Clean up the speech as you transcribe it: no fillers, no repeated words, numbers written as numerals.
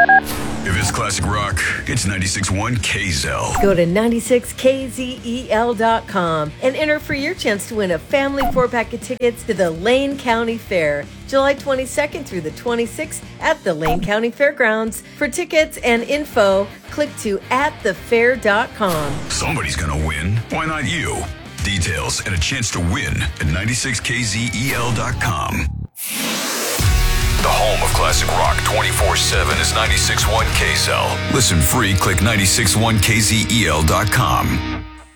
If it's classic rock, it's 96.1 KZEL. Go to 96kzel.com and enter for your chance to win a family 4-pack of tickets to the Lane County Fair, July 22nd through the 26th at the Lane County Fairgrounds. For tickets and info, click to atthefair.com. Somebody's gonna win. Why not you? Details and a chance to win at 96kzel.com. The home of classic rock 24/7 is 96.1 KZEL. Listen free, click 96.1kzel.com.